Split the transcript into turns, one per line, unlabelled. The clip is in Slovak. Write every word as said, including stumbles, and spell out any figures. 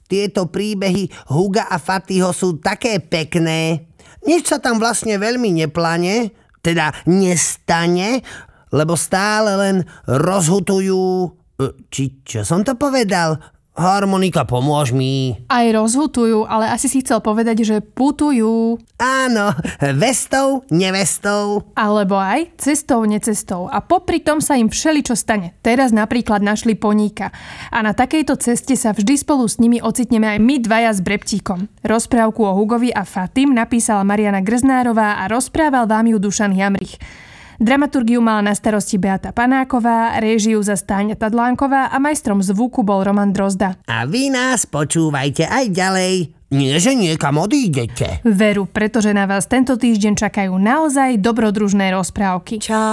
Tieto príbehy Huga a Fatiho sú také pekné. Nič sa tam vlastne veľmi neplane, teda nestane, lebo stále len rozhutujú... Či čo som to povedal? Harmonika, pomôž mi.
Aj rozhutujú, ale asi si chcel povedať, že putujú.
Áno, vestou, nevestou.
Alebo aj cestou, necestou. A popri tom sa im všeličo stane. Teraz napríklad našli poníka. A na takejto ceste sa vždy spolu s nimi ocitneme aj my dvaja s Brebtíkom. Rozprávku o Hugovi a Fatim napísala Mariana Grznárová a rozprával vám ju Dušan Jamrich. Dramaturgiu mala na starosti Beata Panáková, réžiu za Stáňa Tadlánková a majstrom zvuku bol Roman Drozda.
A vy nás počúvajte aj ďalej. Nie, že niekam odídete.
Veru, pretože na vás tento týždeň čakajú naozaj dobrodružné rozprávky.
Čau.